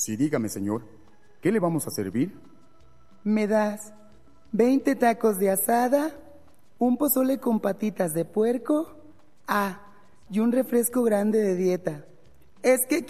Sí, dígame, señor. ¿Qué le vamos a servir? ¿Me das 20 tacos de asada, un pozole con patitas de puerco, y un refresco grande de dieta? Es que